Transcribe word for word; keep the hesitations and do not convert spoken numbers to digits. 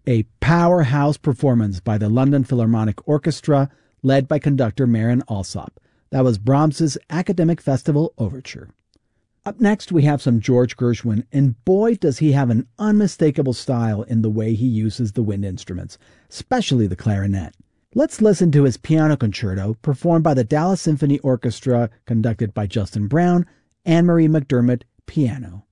a powerhouse performance by the London Philharmonic Orchestra, led by conductor Marin Alsop. That was Brahms's Academic Festival Overture. Up next, we have some George Gershwin, and boy, does he have an unmistakable style in the way he uses the wind instruments, especially the clarinet. Let's listen to his piano concerto, performed by the Dallas Symphony Orchestra, conducted by Justin Brown, Anne-Marie McDermott, piano.